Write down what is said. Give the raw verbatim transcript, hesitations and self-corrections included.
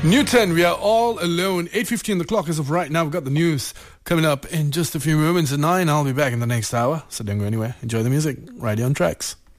Newton, we are all alone. eight fifteen, the clock is of right now. We've got the news coming up in just a few moments at nine. I'll be back in the next hour, so don't go anywhere. Enjoy the music right here on Tracks.